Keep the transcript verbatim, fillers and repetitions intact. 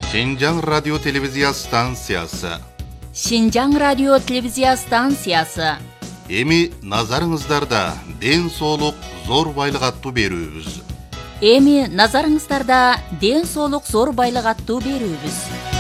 Шинжаң радио телевизия станциясы. Шинжаң радио телевизия станциясы. Эми назарыңыздарда ден соолук зор байлык аттуу берүүбүз. Эми назарыңыздарда ден соолук зор байлык аттуу берүүбүз.